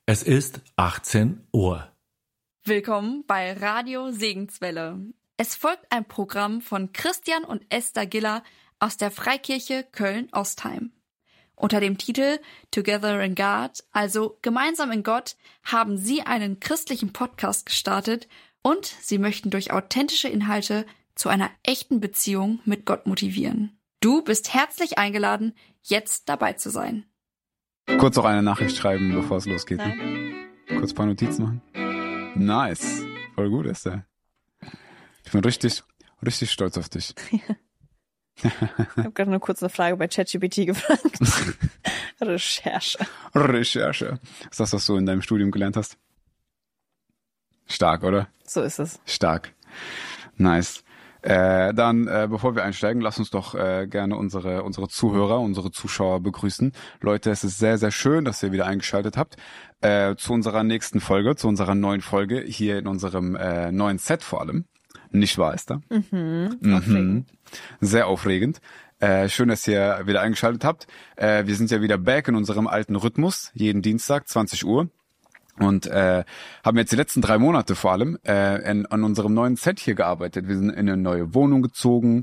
Es ist 18 Uhr. Willkommen bei Radio Segenswelle. Es folgt ein Programm von Christian und Esther Giller aus der Freikirche Köln-Ostheim. Unter dem Titel Together in God, also Gemeinsam in Gott, haben sie einen christlichen Podcast gestartet und sie möchten durch authentische Inhalte zu einer echten Beziehung mit Gott motivieren. Du bist herzlich eingeladen, jetzt dabei zu sein. Kurz noch eine Nachricht schreiben, bevor es losgeht. Ne? Kurz ein paar Notizen machen. Nice. Voll gut, Esther. Ich bin richtig stolz auf dich. Ich habe gerade nur kurz eine Frage bei ChatGPT gefragt. Recherche. Ist das, was du in deinem Studium gelernt hast? Stark, oder? So ist es. Stark. Nice. Dann, bevor wir einsteigen, lass uns doch gerne unsere Zuhörer, unsere Zuschauer begrüßen. Leute, es ist sehr, sehr schön, dass ihr wieder eingeschaltet habt zu unserer nächsten Folge, zu unserer neuen Folge hier in unserem neuen Set vor allem. Nicht wahr, Esther? Aufregend. Sehr aufregend. Schön, dass ihr wieder eingeschaltet habt. Wir sind ja wieder back in unserem alten Rhythmus, jeden Dienstag, 20 Uhr. Und haben jetzt die letzten 3 Monate vor allem an unserem neuen Set hier gearbeitet. Wir sind in eine neue Wohnung gezogen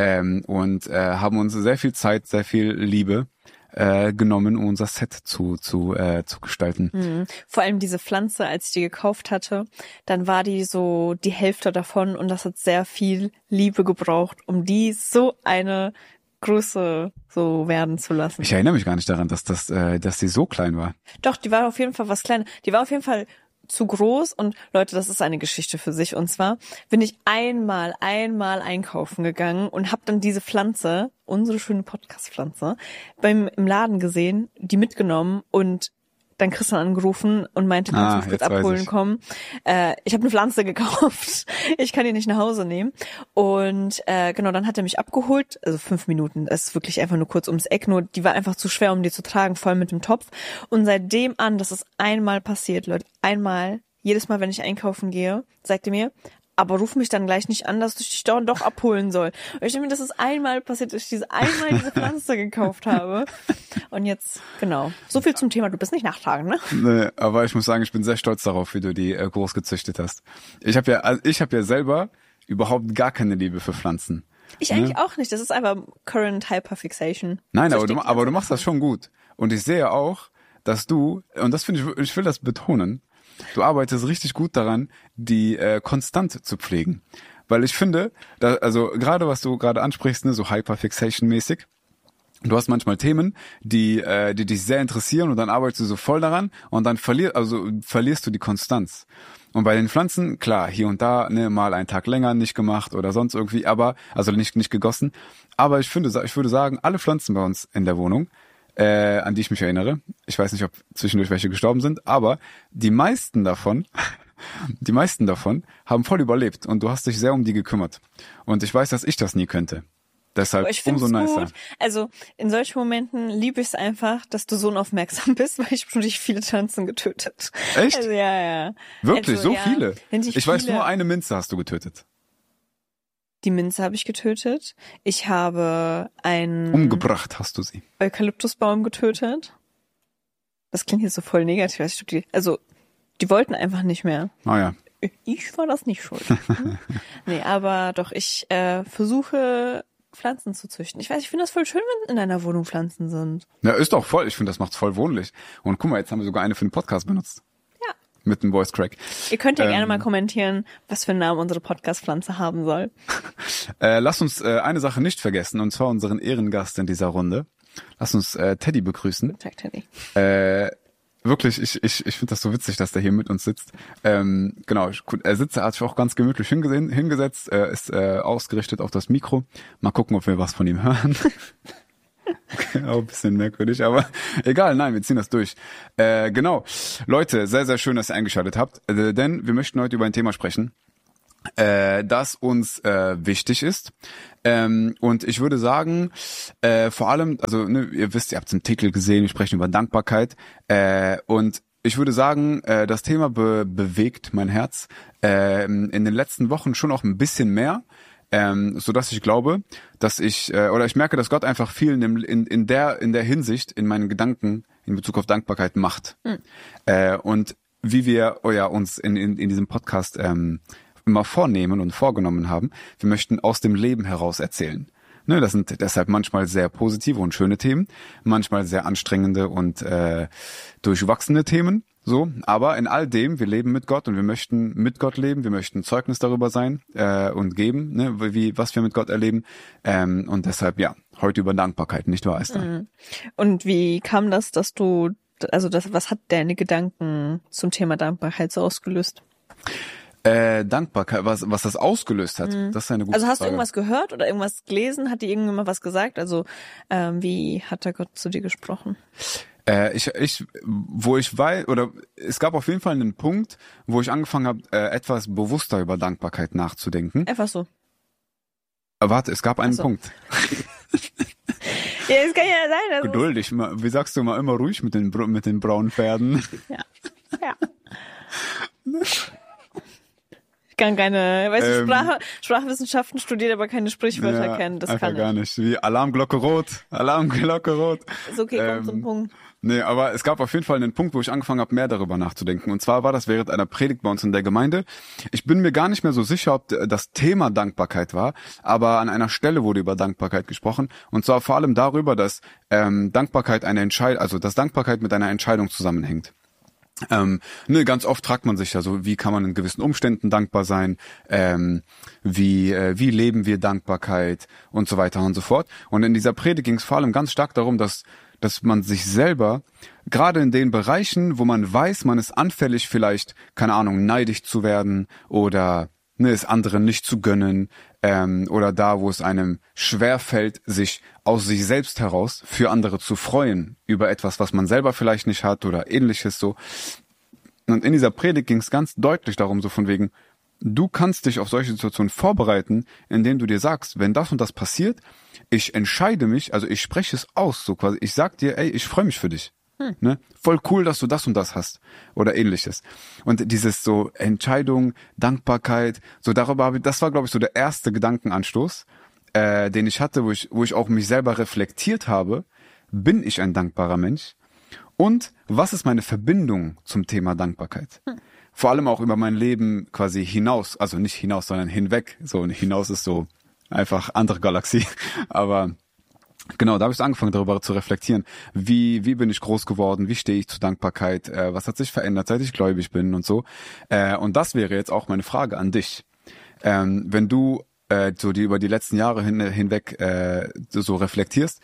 und haben uns sehr viel Zeit, sehr viel Liebe genommen, um unser Set zu gestalten. Mhm. Vor allem diese Pflanze, als ich die gekauft hatte, dann war die so die Hälfte davon und das hat sehr viel Liebe gebraucht, um die so eine Größe so werden zu lassen. Ich erinnere mich gar nicht daran, dass die so klein war. Doch, die war auf jeden Fall was kleiner. Die war auf jeden Fall zu groß und Leute, das ist eine Geschichte für sich. Und zwar bin ich einmal einkaufen gegangen und habe dann diese Pflanze, unsere schöne Podcast-Pflanze, im Laden gesehen, die mitgenommen und dann Christian angerufen und meinte, kannst du mich kurz abholen kommen. Ich habe eine Pflanze gekauft. Ich kann die nicht nach Hause nehmen. Und genau, dann hat er mich abgeholt. Also 5 Minuten. Das ist wirklich einfach nur kurz ums Eck. Nur die war einfach zu schwer, um die zu tragen, vor allem mit dem Topf. Und seitdem an, das ist einmal passiert, Leute. Einmal, jedes Mal, wenn ich einkaufen gehe, sagt er mir, aber ruf mich dann gleich nicht an, dass ich dich doch abholen soll. Und ich denke mir, das ist einmal passiert, dass ich diese Pflanze gekauft habe. Und jetzt, genau. So viel zum Thema, du bist nicht nachtragend, ne? Nee, aber ich muss sagen, ich bin sehr stolz darauf, wie du die groß gezüchtet hast. Ich habe ja selber überhaupt gar keine Liebe für Pflanzen. Ich eigentlich auch nicht. Das ist einfach Current Hyperfixation. Nein, aber du machst das schon gut. Und ich sehe auch, dass du, und das finde ich will das betonen, du arbeitest richtig gut daran, die konstant zu pflegen. Weil ich finde, also gerade was du gerade ansprichst, ne, so Hyperfixation-mäßig, du hast manchmal Themen, die dich sehr interessieren und dann arbeitest du so voll daran und dann verlierst du die Konstanz. Und bei den Pflanzen, klar, hier und da, ne, mal einen Tag länger nicht gemacht oder sonst irgendwie, aber, also nicht gegossen. Aber ich würde sagen, alle Pflanzen bei uns in der Wohnung, an die ich mich erinnere. Ich weiß nicht, ob zwischendurch welche gestorben sind, aber die meisten davon haben voll überlebt und du hast dich sehr um die gekümmert. Und ich weiß, dass ich das nie könnte. Deshalb umso nicer. Gut. Also in solchen Momenten liebe ich es einfach, dass du so unaufmerksam bist, weil ich habe schon richtig viele Pflanzen getötet. Echt? Also, ja. Wirklich? Also, so viele? Ich weiß, viele. nur eine Minze hast du getötet. Die Minze habe ich getötet. Ich habe einen Umgebracht hast du sie. Eukalyptusbaum getötet. Das klingt jetzt so voll negativ. Ich glaube, die wollten einfach nicht mehr. Oh ja. Ich war das nicht schuld. Nee, aber doch, ich versuche Pflanzen zu züchten. Ich finde das voll schön, wenn in deiner Wohnung Pflanzen sind. Ja, ist doch voll. Ich finde, das macht's voll wohnlich. Und guck mal, jetzt haben wir sogar eine für den Podcast benutzt. Ja. Mit dem Voice Crack. Ihr könnt ja gerne mal kommentieren, was für einen Namen unsere Podcast-Pflanze haben soll. Lass uns eine Sache nicht vergessen, und zwar unseren Ehrengast in dieser Runde. Lass uns Teddy begrüßen. Sag Teddy. Wirklich, ich finde das so witzig, dass der hier mit uns sitzt. Genau, er hat sich auch ganz gemütlich hingesetzt, ist ausgerichtet auf das Mikro. Mal gucken, ob wir was von ihm hören. Okay, auch ein bisschen merkwürdig, aber egal, nein, wir ziehen das durch. Genau, Leute, sehr, sehr schön, dass ihr eingeschaltet habt, denn wir möchten heute über ein Thema sprechen, das uns wichtig ist. Und ich würde sagen, vor allem, also ne, ihr wisst, ihr habt den Titel gesehen, wir sprechen über Dankbarkeit. Und ich würde sagen, das Thema bewegt mein Herz in den letzten Wochen schon auch ein bisschen mehr. sodass ich glaube, dass ich merke, dass Gott einfach viel in der Hinsicht in meinen Gedanken in Bezug auf Dankbarkeit macht. Und wie wir uns in diesem Podcast immer vornehmen und vorgenommen haben, wir möchten aus dem Leben heraus erzählen. Ne, das sind deshalb manchmal sehr positive und schöne Themen, manchmal sehr anstrengende und durchwachsene Themen. So, aber in all dem, wir leben mit Gott und wir möchten mit Gott leben, wir möchten Zeugnis darüber sein und geben, ne, was wir mit Gott erleben. Und deshalb, heute über Dankbarkeit, nicht wahr, Esther? Und wie kam das, was hat deine Gedanken zum Thema Dankbarkeit so ausgelöst? Dankbarkeit, was das ausgelöst hat, das ist eine gute Frage. Also hast du irgendwas gehört oder irgendwas gelesen? Hat dir irgendjemand was gesagt? Also wie hat da Gott zu dir gesprochen? Wo ich weiß, oder es gab auf jeden Fall einen Punkt, wo ich angefangen habe, etwas bewusster über Dankbarkeit nachzudenken. Einfach so. Warte, es gab einen Punkt. Ja, das kann ja sein. Also geduldig, wie sagst du immer ruhig mit den braunen Pferden? Ja. Ich kann keine, Sprachwissenschaften studiert, aber keine Sprichwörter kennen. Das kann ich gar nicht. Wie Alarmglocke rot. Ist okay, komm zum Punkt. Nee, aber es gab auf jeden Fall einen Punkt, wo ich angefangen habe, mehr darüber nachzudenken. Und zwar war das während einer Predigt bei uns in der Gemeinde. Ich bin mir gar nicht mehr so sicher, ob das Thema Dankbarkeit war, aber an einer Stelle wurde über Dankbarkeit gesprochen. Und zwar vor allem darüber, dass Dankbarkeit dass Dankbarkeit mit einer Entscheidung zusammenhängt. Ganz oft fragt man sich ja so, wie kann man in gewissen Umständen dankbar sein, wie leben wir Dankbarkeit und so weiter und so fort. Und in dieser Predigt ging es vor allem ganz stark darum, dass man sich selber, gerade in den Bereichen, wo man weiß, man ist anfällig vielleicht, keine Ahnung, neidisch zu werden oder es anderen nicht zu gönnen, oder da, wo es einem schwerfällt, sich aus sich selbst heraus für andere zu freuen über etwas, was man selber vielleicht nicht hat oder ähnliches so. Und in dieser Predigt ging es ganz deutlich darum, so von wegen, du kannst dich auf solche Situationen vorbereiten, indem du dir sagst, wenn das und das passiert, ich entscheide mich, also ich spreche es aus, so quasi, ich sag dir, ey, ich freue mich für dich. Ne? Voll cool, dass du das und das hast oder ähnliches. Und dieses so Entscheidung, Dankbarkeit, so das war, glaube ich, so der erste Gedankenanstoß, den ich hatte, wo ich auch mich selber reflektiert habe. Bin ich ein dankbarer Mensch? Und was ist meine Verbindung zum Thema Dankbarkeit? Vor allem auch über mein Leben quasi hinaus, also nicht hinaus, sondern hinweg. So, hinaus ist so einfach andere Galaxie, aber genau, da habe ich angefangen, darüber zu reflektieren. Wie bin ich groß geworden? Wie stehe ich zur Dankbarkeit? Was hat sich verändert, seit ich gläubig bin und so? Und das wäre jetzt auch meine Frage an dich. Wenn du über die letzten Jahre hinweg so reflektierst,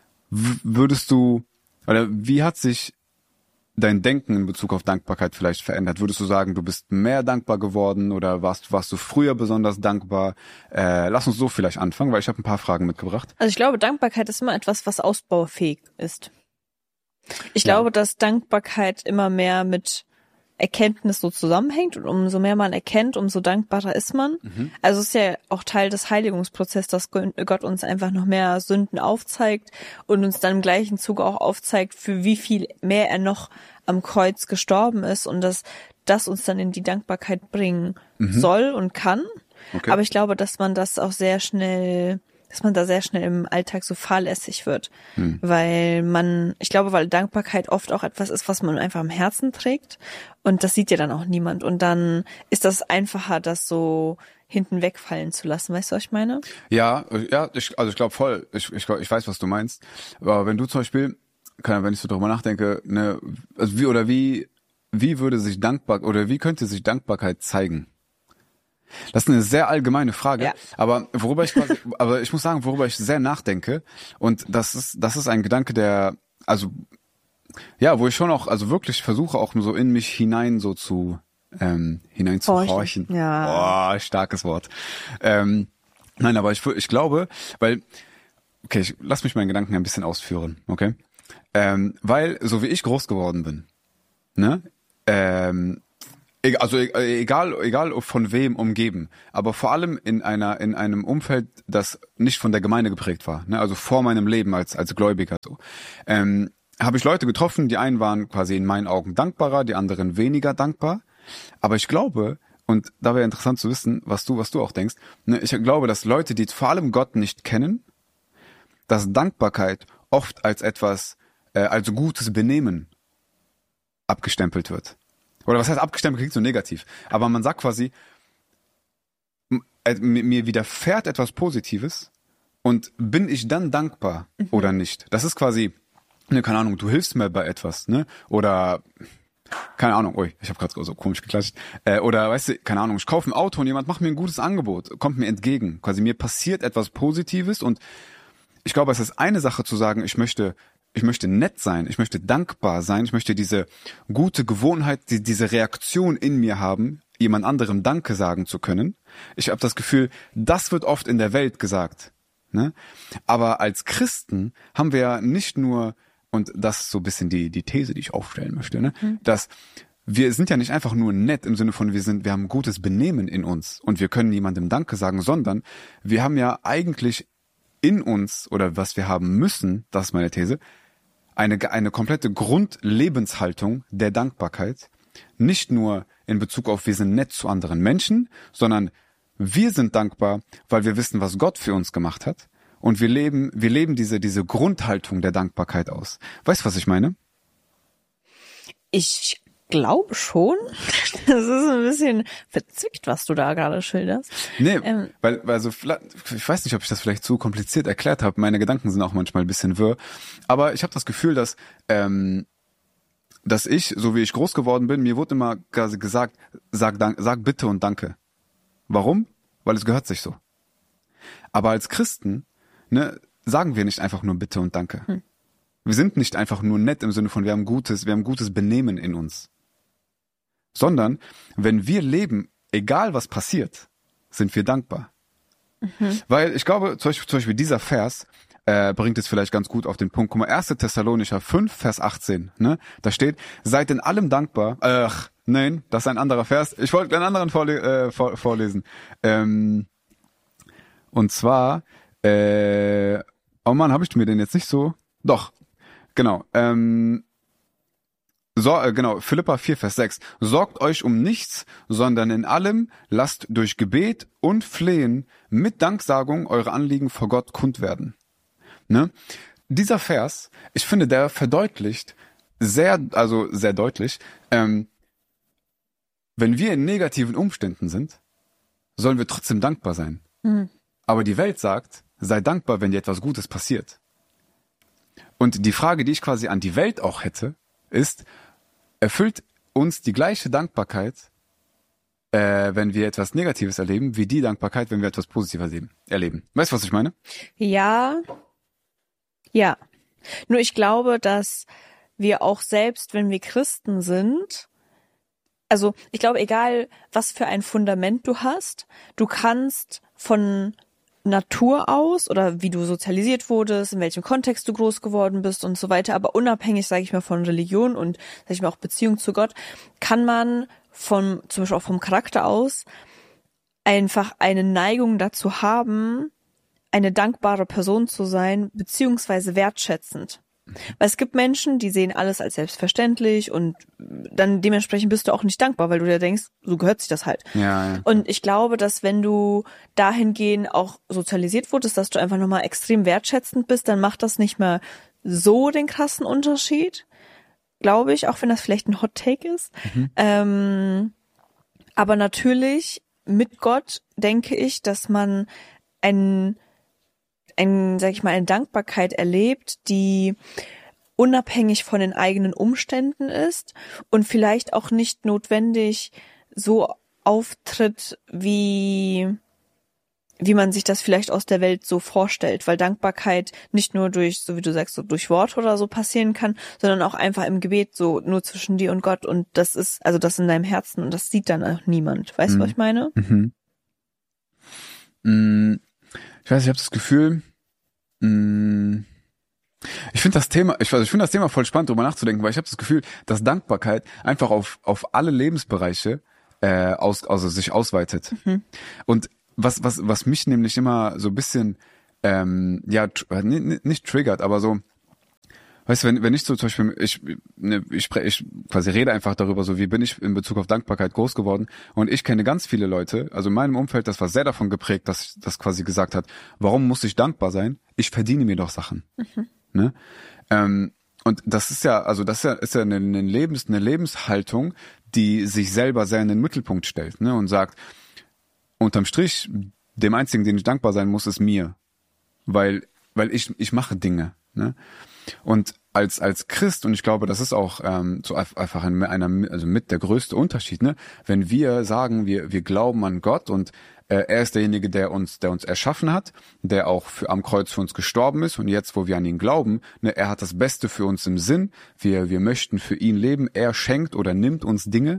wie hat sich dein Denken in Bezug auf Dankbarkeit vielleicht verändert? Würdest du sagen, du bist mehr dankbar geworden oder warst du früher besonders dankbar? Lass uns so vielleicht anfangen, weil ich habe ein paar Fragen mitgebracht. Also ich glaube, Dankbarkeit ist immer etwas, was ausbaufähig ist. Ich glaube, dass Dankbarkeit immer mehr mit Erkenntnis so zusammenhängt und umso mehr man erkennt, umso dankbarer ist man. Also es ist ja auch Teil des Heiligungsprozesses, dass Gott uns einfach noch mehr Sünden aufzeigt und uns dann im gleichen Zuge auch aufzeigt, für wie viel mehr er noch am Kreuz gestorben ist und dass das uns dann in die Dankbarkeit bringen soll und kann. Okay. Aber ich glaube, dass man das auch sehr schnell im Alltag so fahrlässig wird. Weil Dankbarkeit oft auch etwas ist, was man einfach am Herzen trägt und das sieht ja dann auch niemand und dann ist das einfacher, das so hinten wegfallen zu lassen. Weißt du, was ich meine? Ja, ich glaube voll. Ich weiß, was du meinst. Aber wenn du zum Beispiel, wenn ich so darüber nachdenke, ne, also wie würde sich wie könnte sich Dankbarkeit zeigen? Das ist eine sehr allgemeine Frage, aber ich muss sagen, worüber ich sehr nachdenke und das ist ein Gedanke, wo ich schon auch, also wirklich versuche auch so in mich hinein so hineinzuhorchen. Ja. Oh, starkes Wort. Nein, aber ich glaube, ich lass mich meinen Gedanken ein bisschen ausführen, okay? Weil, so wie ich groß geworden bin, ne, also egal von wem umgeben, aber vor allem in einem Umfeld, das nicht von der Gemeinde geprägt war, ne? Also vor meinem Leben als Gläubiger so, habe ich Leute getroffen, die einen waren quasi in meinen Augen dankbarer, die anderen weniger dankbar, aber ich glaube, und da wäre interessant zu wissen, was du auch denkst. Ne, ich glaube, dass Leute, die vor allem Gott nicht kennen, dass Dankbarkeit oft als etwas, als gutes Benehmen abgestempelt wird. Oder was heißt abgestempelt, klingt so negativ. Aber man sagt quasi, mir widerfährt etwas Positives und bin ich dann dankbar oder nicht? Das ist quasi, ne, keine Ahnung, du hilfst mir bei etwas, ne? Oder, keine Ahnung, ich habe gerade so komisch geklatscht. Oder, weißt du, keine Ahnung, ich kaufe ein Auto und jemand macht mir ein gutes Angebot, kommt mir entgegen. Quasi mir passiert etwas Positives und ich glaube, es ist eine Sache zu sagen, ich möchte nett sein, ich möchte dankbar sein, ich möchte diese gute Gewohnheit, diese Reaktion in mir haben, jemand anderem Danke sagen zu können. Ich habe das Gefühl, das wird oft in der Welt gesagt. Ne? Aber als Christen haben wir ja nicht nur, und das ist so ein bisschen die These, die ich aufstellen möchte, ne? Dass wir sind ja nicht einfach nur nett im Sinne von, wir haben gutes Benehmen in uns und wir können jemandem Danke sagen, sondern wir haben ja eigentlich in uns, oder was wir haben müssen, das ist meine These, eine komplette Grundlebenshaltung der Dankbarkeit, nicht nur in Bezug auf, wir sind nett zu anderen Menschen, sondern wir sind dankbar, weil wir wissen, was Gott für uns gemacht hat, und wir leben diese Grundhaltung der Dankbarkeit aus. Weißt du, was ich meine? Ich glaube schon. Das ist ein bisschen verzwickt, was du da gerade schilderst. Nee, weil also ich weiß nicht, ob ich das vielleicht zu kompliziert erklärt habe. Meine Gedanken sind auch manchmal ein bisschen wirr. Aber ich habe das Gefühl, dass ich, so wie ich groß geworden bin, mir wurde immer quasi gesagt, sag bitte und danke. Warum? Weil es gehört sich so. Aber als Christen, ne, sagen wir nicht einfach nur bitte und danke. Wir sind nicht einfach nur nett im Sinne von, wir haben gutes Benehmen in uns. Sondern, wenn wir leben, egal was passiert, sind wir dankbar. Weil ich glaube, zum Beispiel dieser Vers bringt es vielleicht ganz gut auf den Punkt. Guck mal, 1. Thessalonicher 5, Vers 18, ne? Da steht, seid in allem dankbar. Nein, das ist ein anderer Vers. Ich wollte einen anderen vorlesen. Und zwar, oh Mann, habe ich mir den jetzt nicht so? Doch, genau. Philipper 4, Vers 6. Sorgt euch um nichts, sondern in allem lasst durch Gebet und Flehen mit Danksagung eure Anliegen vor Gott kund werden. Ne? Dieser Vers, ich finde, der verdeutlicht sehr deutlich, wenn wir in negativen Umständen sind, sollen wir trotzdem dankbar sein. Aber die Welt sagt, sei dankbar, wenn dir etwas Gutes passiert. Und die Frage, die ich quasi an die Welt auch hätte, ist, erfüllt uns die gleiche Dankbarkeit, wenn wir etwas Negatives erleben, wie die Dankbarkeit, wenn wir etwas Positives erleben. Weißt du, was ich meine? Ja. Nur ich glaube, dass wir auch selbst, wenn wir Christen sind, also ich glaube, egal was für ein Fundament du hast, du kannst von Natur aus oder wie du sozialisiert wurdest, in welchem Kontext du groß geworden bist und so weiter, aber unabhängig, sage ich mal, von Religion und, sage ich mal, auch Beziehung zu Gott, kann man zum Beispiel auch vom Charakter aus einfach eine Neigung dazu haben, eine dankbare Person zu sein, beziehungsweise wertschätzend. Weil es gibt Menschen, die sehen alles als selbstverständlich und dann dementsprechend bist du auch nicht dankbar, weil du dir denkst, so gehört sich das halt. Ja. Und ich glaube, dass wenn du dahingehend auch sozialisiert wurdest, dass du einfach nochmal extrem wertschätzend bist, dann macht das nicht mehr so den krassen Unterschied, glaube ich, auch wenn das vielleicht ein Hot Take ist. Aber natürlich mit Gott denke ich, dass man sag ich mal, eine Dankbarkeit erlebt, die unabhängig von den eigenen Umständen ist und vielleicht auch nicht notwendig so auftritt, wie man sich das vielleicht aus der Welt so vorstellt, weil Dankbarkeit nicht nur durch, so wie du sagst, so durch Worte oder so passieren kann, sondern auch einfach im Gebet, so nur zwischen dir und Gott, und das ist, also das in deinem Herzen, und das sieht dann auch niemand. Weißt du, was ich meine? Ich weiß, ich habe das Gefühl, ich finde das Thema voll spannend, darüber nachzudenken, weil ich habe das Gefühl, dass Dankbarkeit einfach auf alle Lebensbereiche sich ausweitet. Und was mich nämlich immer so ein bisschen nicht triggert, aber so, weißt du, wenn ich so zum Beispiel, ich quasi rede einfach darüber, so wie bin ich in Bezug auf Dankbarkeit groß geworden, und ich kenne ganz viele Leute, also in meinem Umfeld, das war sehr davon geprägt, dass das quasi gesagt hat, warum muss ich dankbar sein? Ich verdiene mir doch Sachen. Ne? Und das ist ja eine Lebenshaltung, die sich selber sehr in den Mittelpunkt stellt, ne? Und sagt, unterm Strich, dem einzigen, den ich dankbar sein muss, ist mir. Weil ich mache Dinge, ne? Und als Christ, und ich glaube, das ist auch so einfach mit der größte Unterschied, ne? Wenn wir sagen, wir glauben an Gott und er ist derjenige, der uns erschaffen hat, der auch am Kreuz für uns gestorben ist, und jetzt, wo wir an ihn glauben, ne, er hat das Beste für uns im Sinn, wir möchten für ihn leben, er schenkt oder nimmt uns Dinge,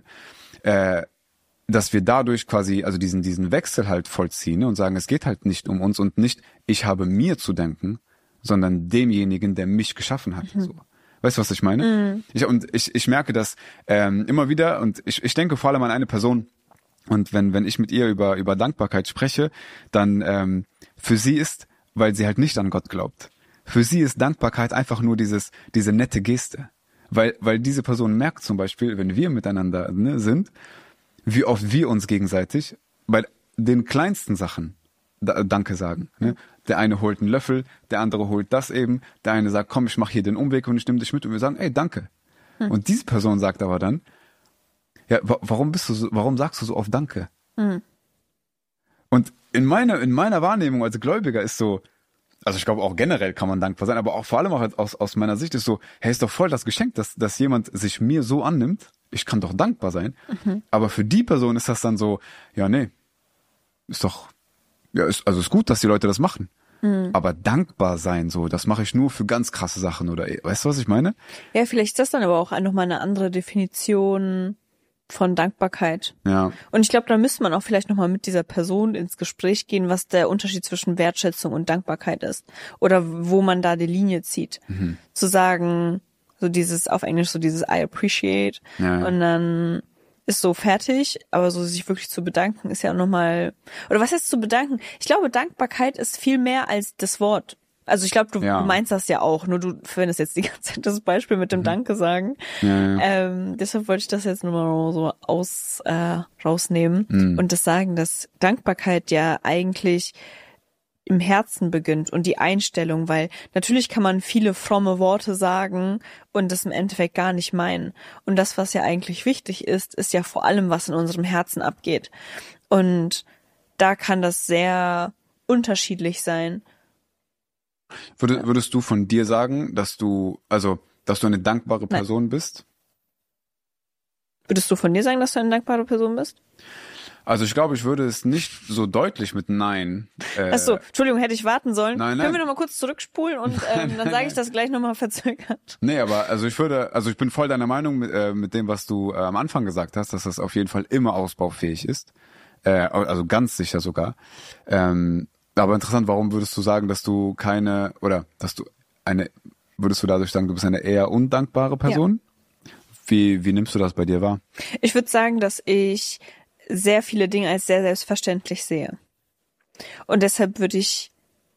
dass wir dadurch quasi, also diesen Wechsel halt vollziehen, ne, und sagen, es geht halt nicht um uns und nicht, ich habe mir zu denken, sondern demjenigen, der mich geschaffen hat. So. Weißt du, was ich meine? Ich merke das immer wieder, und ich denke vor allem an eine Person, und wenn ich mit ihr über Dankbarkeit spreche, dann für sie ist, weil sie halt nicht an Gott glaubt, für sie ist Dankbarkeit einfach nur diese nette Geste. Weil diese Person merkt zum Beispiel, wenn wir miteinander, ne, sind, wie oft wir uns gegenseitig bei den kleinsten Sachen Danke sagen. Ne? Der eine holt einen Löffel, der andere holt das eben, der eine sagt, komm, ich mache hier den Umweg und ich nehme dich mit, und wir sagen, ey, danke. Und diese Person sagt aber dann, ja, warum sagst du so oft Danke? Und in meiner Wahrnehmung als Gläubiger ist so, also ich glaube auch generell kann man dankbar sein, aber auch vor allem auch aus meiner Sicht ist so, hey, ist doch voll das Geschenk, dass jemand sich mir so annimmt. Ich kann doch dankbar sein. Aber für die Person ist das dann so, ja, nee, ist doch, ja, ist gut, dass die Leute das machen. Aber dankbar sein, so, das mache ich nur für ganz krasse Sachen, oder, weißt du, was ich meine? Ja, vielleicht ist das dann aber auch nochmal eine andere Definition von Dankbarkeit. Ja. Und ich glaube, da müsste man auch vielleicht nochmal mit dieser Person ins Gespräch gehen, was der Unterschied zwischen Wertschätzung und Dankbarkeit ist. Oder wo man da die Linie zieht. Zu sagen, so dieses, auf Englisch so dieses I appreciate. Ja. Und dann ist so fertig, aber so sich wirklich zu bedanken ist ja auch nochmal, oder was heißt zu bedanken? Ich glaube, Dankbarkeit ist viel mehr als das Wort. Also ich glaube, du meinst das ja auch, nur du verwendest jetzt die ganze Zeit das Beispiel mit dem Danke sagen. Ja. Deshalb wollte ich das jetzt nochmal so rausnehmen und das sagen, dass Dankbarkeit ja eigentlich im Herzen beginnt und die Einstellung, weil natürlich kann man viele fromme Worte sagen und das im Endeffekt gar nicht meinen. Und das, was ja eigentlich wichtig ist, ist ja vor allem, was in unserem Herzen abgeht. Und da kann das sehr unterschiedlich sein. Würdest du von dir sagen, dass du eine dankbare Person bist? Würdest du von dir sagen, dass du eine dankbare Person bist? Also ich glaube, ich würde es nicht so deutlich mit Nein. Achso, Entschuldigung, hätte ich warten sollen. Nein. Können wir noch mal kurz zurückspulen und dann sage ich das gleich nochmal verzögert. Nee, aber ich bin voll deiner Meinung mit dem, was du am Anfang gesagt hast, dass das auf jeden Fall immer ausbaufähig ist. Also ganz sicher sogar. Aber interessant, warum würdest du sagen, dass du würdest du dadurch sagen, du bist eine eher undankbare Person? Ja. Wie nimmst du das bei dir wahr? Ich würde sagen, dass ich sehr viele Dinge als sehr selbstverständlich sehe. Und deshalb würde ich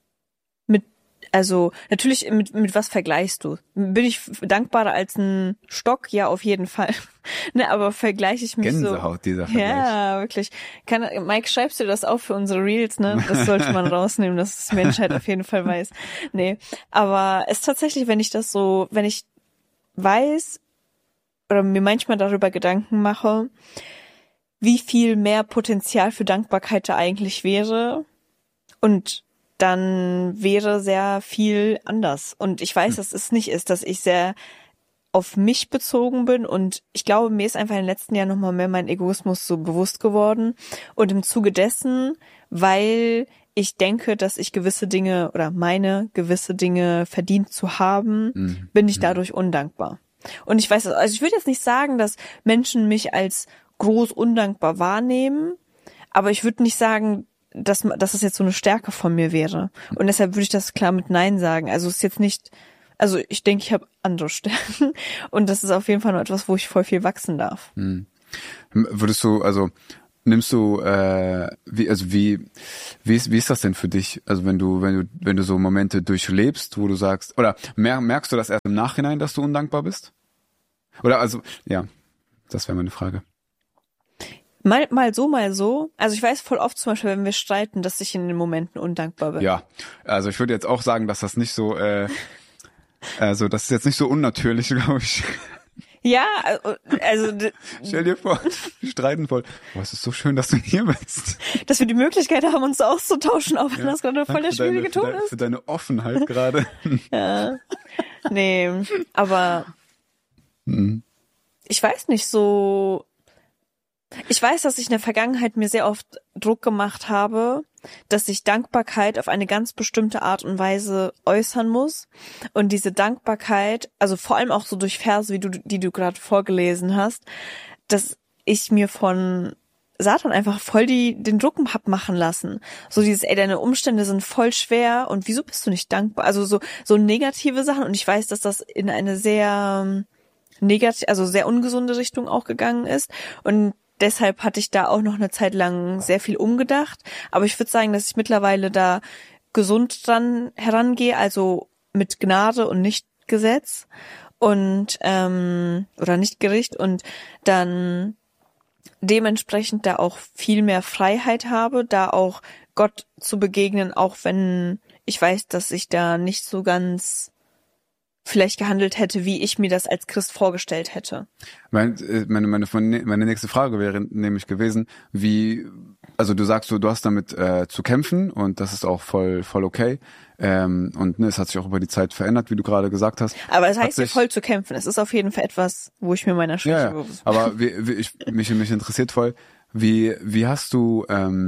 natürlich mit was vergleichst du? Bin ich dankbarer als ein Stock? Ja, auf jeden Fall. Ne, aber vergleiche ich mich Gänsehaut, dieser Vergleich. Ja, wirklich. Mike, schreibst du das auf für unsere Reels, ne? Das sollte man rausnehmen, dass die Menschheit auf jeden Fall weiß. Nee, aber es ist tatsächlich, wenn ich weiß oder mir manchmal darüber Gedanken mache, wie viel mehr Potenzial für Dankbarkeit da eigentlich wäre, und dann wäre sehr viel anders. Und ich weiß, dass es nicht ist, dass ich sehr auf mich bezogen bin, und ich glaube, mir ist einfach in den letzten Jahren nochmal mehr mein Egoismus so bewusst geworden, und im Zuge dessen, weil ich denke, dass ich gewisse Dinge oder meine gewisse Dinge verdient zu haben, bin ich dadurch undankbar. Und ich weiß, also ich würde jetzt nicht sagen, dass Menschen mich als groß undankbar wahrnehmen, aber ich würde nicht sagen, dass es jetzt so eine Stärke von mir wäre. Und deshalb würde ich das klar mit Nein sagen. Also es ist jetzt nicht, also ich denke, ich habe andere Stärken, und das ist auf jeden Fall noch etwas, wo ich voll viel wachsen darf. Würdest du, also Nimmst du, wie ist das denn für dich? Also wenn du so Momente durchlebst, wo du sagst, oder merkst du das erst im Nachhinein, dass du undankbar bist? Oder also, ja, das wäre meine Frage. Mal so, mal so. Also ich weiß voll oft zum Beispiel, wenn wir streiten, dass ich in den Momenten undankbar bin. Ja, also ich würde jetzt auch sagen, dass das nicht so, also das ist jetzt nicht so unnatürlich, glaube ich. Ja, also Stell dir vor, wir streiten voll. Oh, es ist so schön, dass du hier bist. dass wir die Möglichkeit haben, uns auszutauschen, auch wenn das gerade voll der Danke schwierige Ton für ist. deine Offenheit gerade. Ja. Nee, aber ich weiß nicht so. Ich weiß, dass ich in der Vergangenheit mir sehr oft Druck gemacht habe, dass ich Dankbarkeit auf eine ganz bestimmte Art und Weise äußern muss. Und diese Dankbarkeit, also vor allem auch so durch Verse, die du gerade vorgelesen hast, dass ich mir von Satan einfach voll den Druck hab machen lassen. So dieses, deine Umstände sind voll schwer und wieso bist du nicht dankbar? Also so negative Sachen. Und ich weiß, dass das in eine sehr also sehr ungesunde Richtung auch gegangen ist. Und deshalb hatte ich da auch noch eine Zeit lang sehr viel umgedacht. Aber ich würde sagen, dass ich mittlerweile da gesund dran herangehe, also mit Gnade und nicht Gesetz und oder nicht Gericht und dann dementsprechend da auch viel mehr Freiheit habe, da auch Gott zu begegnen, auch wenn ich weiß, dass ich da nicht so ganz vielleicht gehandelt hätte, wie ich mir das als Christ vorgestellt hätte. Meine nächste Frage wäre nämlich gewesen, also du sagst, du hast damit zu kämpfen und das ist auch voll okay. Und es hat sich auch über die Zeit verändert, wie du gerade gesagt hast. Aber es heißt ja voll zu kämpfen. Es ist auf jeden Fall etwas, wo ich mir meiner Schwäche bewusst bin. Aber mich interessiert voll, wie hast du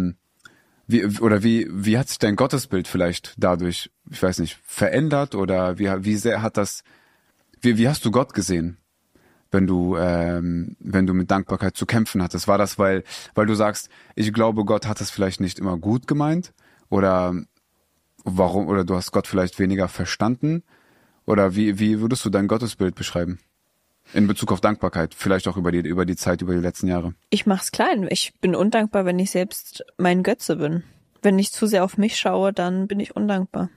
wie hat sich dein Gottesbild vielleicht dadurch, ich weiß nicht, verändert oder wie sehr hat das, wie hast du Gott gesehen, wenn du mit Dankbarkeit zu kämpfen hattest? War das, weil du sagst, ich glaube, Gott hat es vielleicht nicht immer gut gemeint oder warum, oder du hast Gott vielleicht weniger verstanden oder wie würdest du dein Gottesbild beschreiben? In Bezug auf Dankbarkeit, vielleicht auch über die Zeit, über die letzten Jahre. Ich mach's klein. Ich bin undankbar, wenn ich selbst mein Götze bin. Wenn ich zu sehr auf mich schaue, dann bin ich undankbar.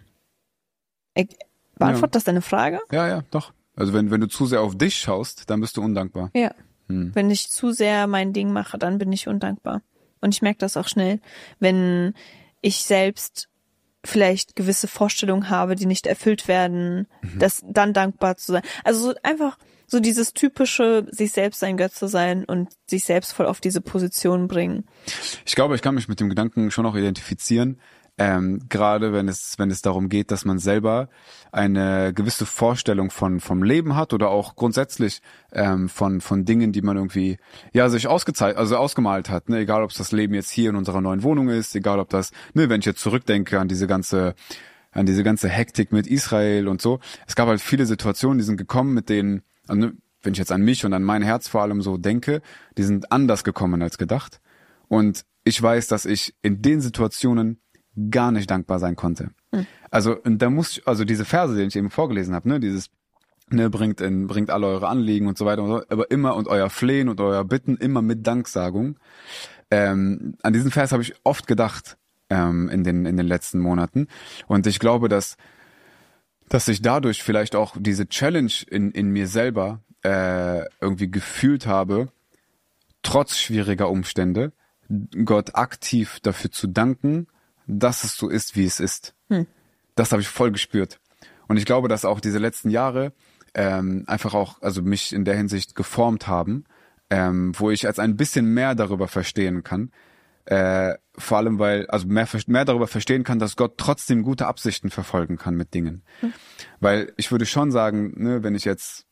Beantwortet das deine Frage? Ja, doch. Also wenn du zu sehr auf dich schaust, dann bist du undankbar. Ja. Wenn ich zu sehr mein Ding mache, dann bin ich undankbar. Und ich merke das auch schnell, wenn ich selbst vielleicht gewisse Vorstellungen habe, die nicht erfüllt werden, das dann dankbar zu sein. Also so einfach so dieses typische, sich selbst ein Götze sein und sich selbst voll auf diese Position bringen. Ich glaube, ich kann mich mit dem Gedanken schon auch identifizieren, gerade wenn es darum geht, dass man selber eine gewisse Vorstellung vom Leben hat oder auch grundsätzlich von Dingen, die man irgendwie sich ausgemalt hat, ne? Egal ob es das Leben jetzt hier in unserer neuen Wohnung ist, egal ob das, ne, wenn ich jetzt zurückdenke an diese ganze Hektik mit Israel und so. Es gab halt viele Situationen, die sind gekommen, mit denen, also, wenn ich jetzt an mich und an mein Herz vor allem so denke, die sind anders gekommen als gedacht. Und ich weiß, dass ich in den Situationen gar nicht dankbar sein konnte. Also diese Verse, die ich eben vorgelesen habe, ne, dieses, ne, bringt alle eure Anliegen und so weiter und so, aber immer und euer Flehen und euer Bitten immer mit Danksagung. An diesen Vers habe ich oft gedacht in den letzten Monaten. Und ich glaube, dass ich dadurch vielleicht auch diese Challenge in mir selber irgendwie gefühlt habe, trotz schwieriger Umstände, Gott aktiv dafür zu danken, dass es so ist, wie es ist. Das habe ich voll gespürt. Und ich glaube, dass auch diese letzten Jahre einfach auch, also mich in der Hinsicht geformt haben, wo ich als ein bisschen mehr darüber verstehen kann, vor allem also mehr darüber verstehen kann, dass Gott trotzdem gute Absichten verfolgen kann mit Dingen. Weil ich würde schon sagen, ne, wenn ich jetzt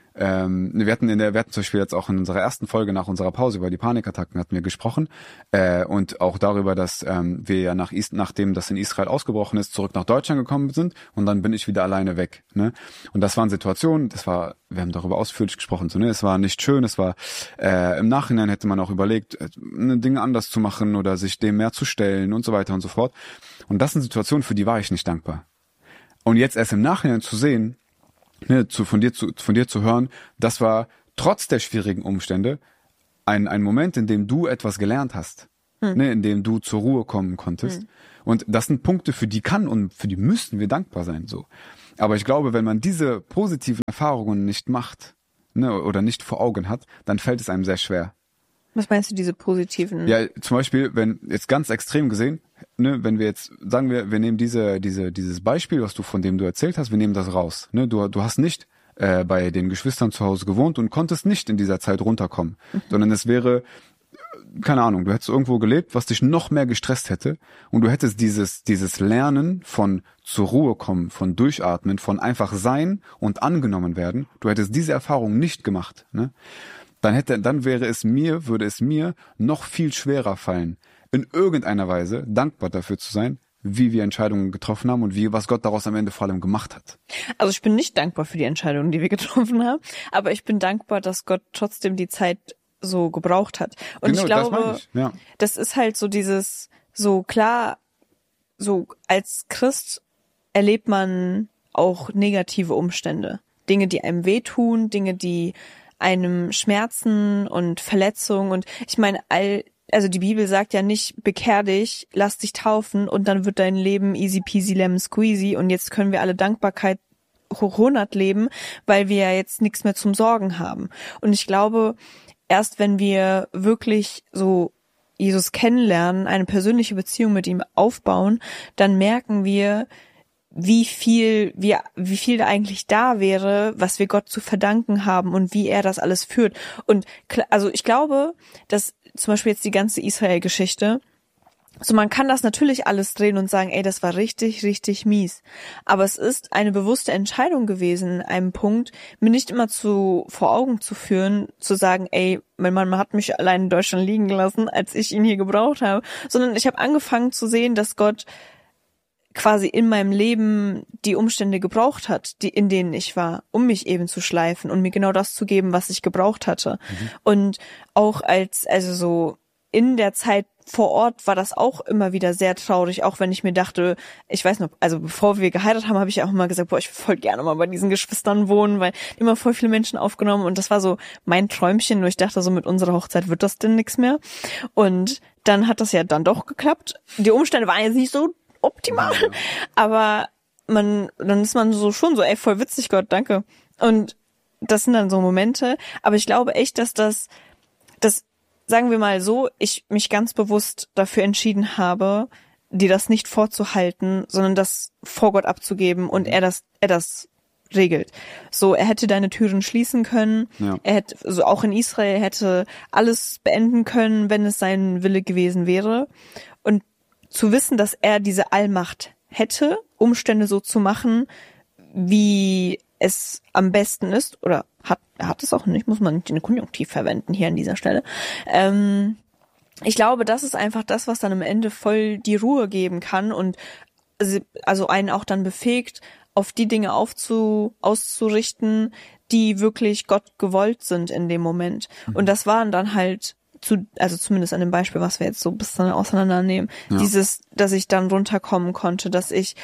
wir hatten zum Beispiel jetzt auch in unserer ersten Folge nach unserer Pause über die Panikattacken hatten wir gesprochen und auch darüber, dass wir ja nachdem das in Israel ausgebrochen ist, zurück nach Deutschland gekommen sind und dann bin ich wieder alleine weg. Ne? Und das waren Situationen, wir haben darüber ausführlich gesprochen, so, ne? Es war nicht schön, es war im Nachhinein hätte man auch überlegt, Dinge anders zu machen oder sich dem mehr zu stellen und so weiter und so fort. Und das sind Situationen, für die war ich nicht dankbar. Und jetzt erst im Nachhinein zu sehen, ne, von dir zu hören, das war trotz der schwierigen Umstände ein Moment, in dem du etwas gelernt hast, ne, in dem du zur Ruhe kommen konntest. Und das sind Punkte, für die kann und für die müssten wir dankbar sein, so. Aber ich glaube, wenn man diese positiven Erfahrungen nicht macht, ne, oder nicht vor Augen hat, dann fällt es einem sehr schwer. Was meinst du, diese positiven? Ja, zum Beispiel, wenn jetzt ganz extrem gesehen, ne, wenn wir jetzt sagen wir nehmen dieses Beispiel, von dem du erzählt hast, wir nehmen das raus. Ne, du hast nicht bei den Geschwistern zu Hause gewohnt und konntest nicht in dieser Zeit runterkommen, sondern es wäre, keine Ahnung, du hättest irgendwo gelebt, was dich noch mehr gestresst hätte, und du hättest dieses Lernen von zur Ruhe kommen, von Durchatmen, von einfach sein und angenommen werden, du hättest diese Erfahrung nicht gemacht, ne? Dann würde es mir noch viel schwerer fallen, in irgendeiner Weise dankbar dafür zu sein, wie wir Entscheidungen getroffen haben und was Gott daraus am Ende vor allem gemacht hat. Also ich bin nicht dankbar für die Entscheidungen, die wir getroffen haben, aber ich bin dankbar, dass Gott trotzdem die Zeit so gebraucht hat. Und genau, ich glaube, das meine ich. Ja. Das ist halt so dieses, so klar, so als Christ erlebt man auch negative Umstände. Dinge, die einem wehtun, Dinge, die einem Schmerzen und Verletzungen, und ich meine, also die Bibel sagt ja nicht, bekehr dich, lass dich taufen und dann wird dein Leben easy peasy lemon squeezy und jetzt können wir alle Dankbarkeit hoch 100 leben, weil wir ja jetzt nichts mehr zum Sorgen haben. Und ich glaube, erst wenn wir wirklich so Jesus kennenlernen, eine persönliche Beziehung mit ihm aufbauen, dann merken wir, wie viel da eigentlich da wäre, was wir Gott zu verdanken haben und wie er das alles führt. Und also ich glaube, dass zum Beispiel jetzt die ganze Israel-Geschichte, so man kann das natürlich alles drehen und sagen, ey, das war richtig, richtig mies. Aber es ist eine bewusste Entscheidung gewesen, in einem Punkt, mir nicht immer vor Augen zu führen, zu sagen, ey, mein Mann hat mich allein in Deutschland liegen gelassen, als ich ihn hier gebraucht habe, sondern ich habe angefangen zu sehen, dass Gott quasi in meinem Leben die Umstände gebraucht hat, in denen ich war, um mich eben zu schleifen und mir genau das zu geben, was ich gebraucht hatte. Und auch also so in der Zeit vor Ort war das auch immer wieder sehr traurig, auch wenn ich mir dachte, ich weiß noch, also bevor wir geheiratet haben, habe ich ja auch immer gesagt, boah, ich will voll gerne mal bei diesen Geschwistern wohnen, weil die immer voll viele Menschen aufgenommen, und das war so mein Träumchen, nur ich dachte so, mit unserer Hochzeit wird das denn nichts mehr. Und dann hat das ja dann doch geklappt. Die Umstände waren jetzt nicht so optimal, aber dann ist man so schon so, ey, voll witzig, Gott, danke. Und das sind dann so Momente, aber ich glaube echt, dass das sagen wir mal so, ich mich ganz bewusst dafür entschieden habe, dir das nicht vorzuhalten, sondern das vor Gott abzugeben und er das regelt. So, er hätte deine Türen schließen können, ja. Er hätte, so auch in Israel, hätte alles beenden können, wenn es sein Wille gewesen wäre. Und zu wissen, dass er diese Allmacht hätte, Umstände so zu machen, wie es am besten ist, oder hat es auch nicht, muss man nicht in den Konjunktiv verwenden hier an dieser Stelle. Ich glaube, das ist einfach das, was dann am Ende voll die Ruhe geben kann und also einen auch dann befähigt, auf die Dinge auszurichten, die wirklich Gott gewollt sind in dem Moment. Und das waren dann halt also zumindest an dem Beispiel, was wir jetzt so bis dann auseinandernehmen, ja. Dass ich dann runterkommen konnte, dass ich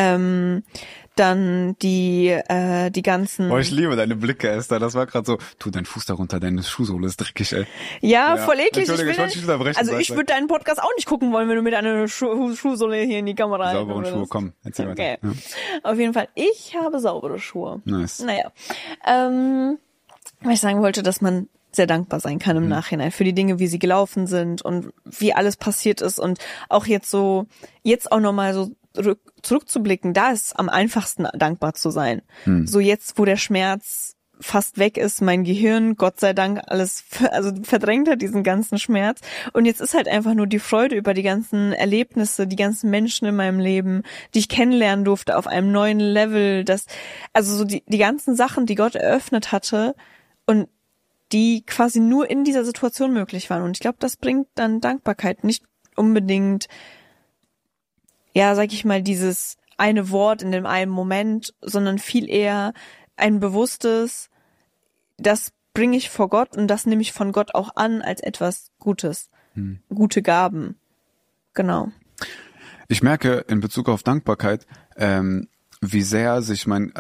dann die ganzen... Oh, ich liebe deine Blicke, Esther. Das war gerade so, tu deinen Fuß darunter, deine Schuhsohle ist dreckig, ey. Ja, voll eklig. Ich würde deinen Podcast auch nicht gucken wollen, wenn du mit deiner Schuhsohle hier in die Kamera halten saubere Schuhe, komm, erzähl okay. weiter. Ja. Auf jeden Fall, ich habe saubere Schuhe. Nice. Naja. Weil ich sagen wollte, dass man sehr dankbar sein kann im Nachhinein für die Dinge, wie sie gelaufen sind und wie alles passiert ist, und auch jetzt auch nochmal so zurückzublicken, da ist am einfachsten dankbar zu sein. So jetzt, wo der Schmerz fast weg ist, mein Gehirn, Gott sei Dank, alles verdrängt hat, diesen ganzen Schmerz. Und jetzt ist halt einfach nur die Freude über die ganzen Erlebnisse, die ganzen Menschen in meinem Leben, die ich kennenlernen durfte auf einem neuen Level, also so die ganzen Sachen, die Gott eröffnet hatte und die quasi nur in dieser Situation möglich waren. Und ich glaube, das bringt dann Dankbarkeit. Nicht unbedingt, ja, sag ich mal, dieses eine Wort in dem einen Moment, sondern viel eher ein bewusstes, das bringe ich vor Gott und das nehme ich von Gott auch an als etwas Gutes. Gute Gaben. Genau. Ich merke in Bezug auf Dankbarkeit, wie sehr sich mein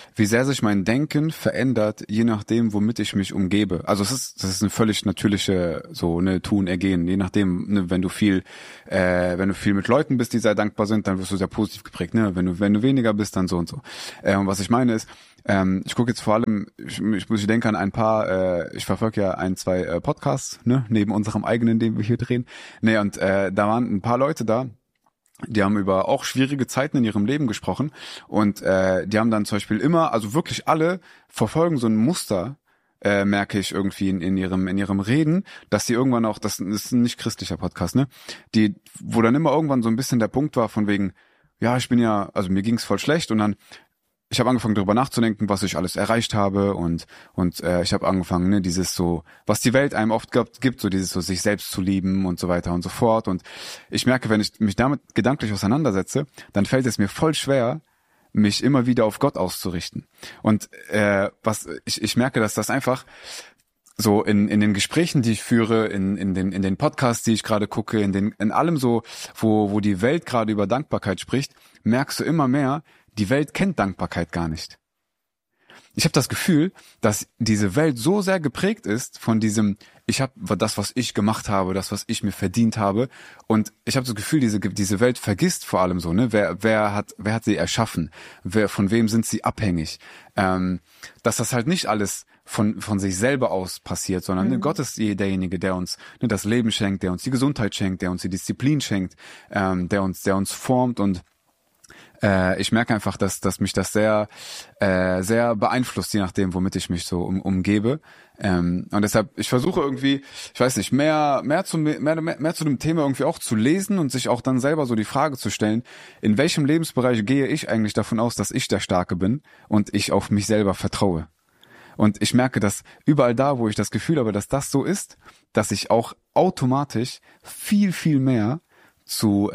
Denken verändert, je nachdem, womit ich mich umgebe. Also das ist eine völlig natürliche, so, ne, Tun, Ergehen. Je nachdem, ne, wenn du viel mit Leuten bist, die sehr dankbar sind, dann wirst du sehr positiv geprägt, ne? Wenn du weniger bist, dann so und so. Und was ich meine ist, ich gucke jetzt vor allem, ich denke an ein paar, ich verfolge ja 2 Podcasts, ne, neben unserem eigenen, den wir hier drehen. Ne, und da waren ein paar Leute da, die haben über auch schwierige Zeiten in ihrem Leben gesprochen und die haben dann zum Beispiel immer, also wirklich alle verfolgen so ein Muster, merke ich irgendwie in ihrem Reden, dass sie irgendwann auch, das ist ein nicht christlicher Podcast, ne, wo dann immer irgendwann so ein bisschen der Punkt war von wegen, ja, also mir ging's voll schlecht und dann ich habe angefangen darüber nachzudenken, was ich alles erreicht habe und ich habe angefangen, ne, dieses so, was die Welt einem oft gibt, so dieses so sich selbst zu lieben und so weiter und so fort. Und ich merke, wenn ich mich damit gedanklich auseinandersetze, dann fällt es mir voll schwer, mich immer wieder auf Gott auszurichten. Und ich merke, dass das einfach so in den Gesprächen, die ich führe, in den Podcasts, die ich gerade gucke, in allem so, wo die Welt gerade über Dankbarkeit spricht, merkst du immer mehr, die Welt kennt Dankbarkeit gar nicht. Ich habe das Gefühl, dass diese Welt so sehr geprägt ist von diesem, ich habe das, was ich gemacht habe, das, was ich mir verdient habe. Und ich habe das Gefühl, diese Welt vergisst vor allem so, ne, wer hat sie erschaffen? Von wem sind sie abhängig? Dass das halt nicht alles von sich selber aus passiert, sondern ne, Gott ist derjenige, der uns ne, das Leben schenkt, der uns die Gesundheit schenkt, der uns die Disziplin schenkt, der uns formt und ich merke einfach, dass mich das sehr beeinflusst, je nachdem, womit ich mich so umgebe. Und deshalb, ich versuche irgendwie, ich weiß nicht, mehr zu dem Thema irgendwie auch zu lesen und sich auch dann selber so die Frage zu stellen, in welchem Lebensbereich gehe ich eigentlich davon aus, dass ich der Starke bin und ich auf mich selber vertraue. Und ich merke, dass überall da, wo ich das Gefühl habe, dass das so ist, dass ich auch automatisch viel, viel mehr zu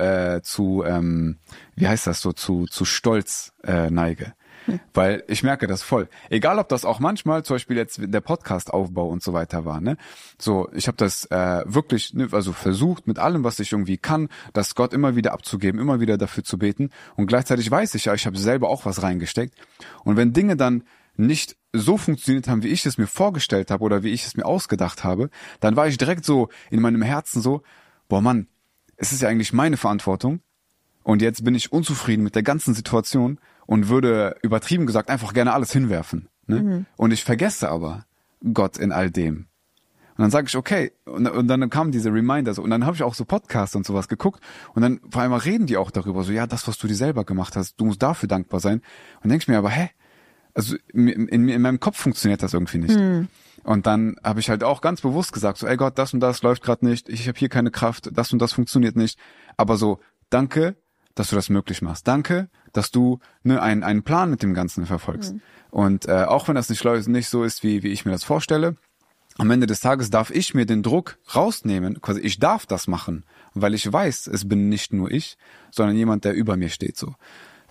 Stolz neige. Weil ich merke das voll. Egal, ob das auch manchmal zum Beispiel jetzt der Podcast-Aufbau und so weiter war, ne? So, ich habe das wirklich, ne, also versucht mit allem, was ich irgendwie kann, das Gott immer wieder abzugeben, immer wieder dafür zu beten. Und gleichzeitig weiß ich ja, ich habe selber auch was reingesteckt. Und wenn Dinge dann nicht so funktioniert haben, wie ich es mir vorgestellt habe oder wie ich es mir ausgedacht habe, dann war ich direkt so in meinem Herzen so, boah Mann, es ist ja eigentlich meine Verantwortung und jetzt bin ich unzufrieden mit der ganzen Situation und würde, übertrieben gesagt, einfach gerne alles hinwerfen. Ne? Und ich vergesse aber Gott in all dem. Und dann sage ich, okay, und dann kamen diese Reminder so, und dann habe ich auch so Podcasts und sowas geguckt und dann vor allem reden die auch darüber, so ja, das, was du dir selber gemacht hast, du musst dafür dankbar sein. Und denke ich mir aber, also in meinem Kopf funktioniert das irgendwie nicht. Und dann habe ich halt auch ganz bewusst gesagt, so ey Gott, das und das läuft gerade nicht, ich habe hier keine Kraft, das und das funktioniert nicht. Aber so, danke, dass du das möglich machst. Danke, dass du ne, einen Plan mit dem Ganzen verfolgst. Und auch wenn das nicht so ist, wie ich mir das vorstelle, am Ende des Tages darf ich mir den Druck rausnehmen, quasi ich darf das machen, weil ich weiß, es bin nicht nur ich, sondern jemand, der über mir steht. So.